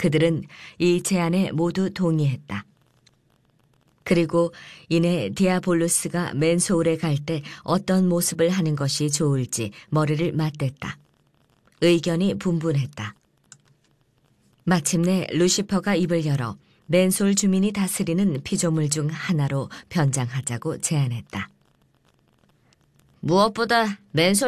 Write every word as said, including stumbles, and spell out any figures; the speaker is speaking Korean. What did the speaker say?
그들은 이 제안에 모두 동의했다. 그리고 이내 디아볼루스가 맨소울에 갈 때 어떤 모습을 하는 것이 좋을지 머리를 맞댔다. 의견이 분분했다. 마침내 루시퍼가 입을 열어 맨소울 주민이 다스리는 피조물 중 하나로 변장하자고 제안했다. 무엇보다 맨소울